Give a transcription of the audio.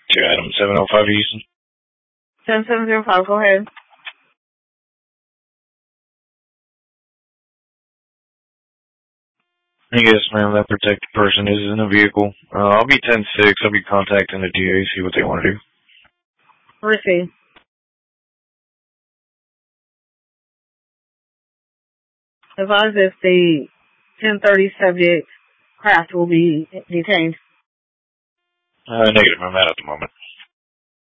To Adam 705 Houston. 7705, go ahead. Yes, ma'am, that protected person is in a vehicle. I'll be 10-6. I'll be contacting the DA, see what they want to do. Receive. Advise if the 1030 subject craft will be detained. Negative, I'm out at the moment.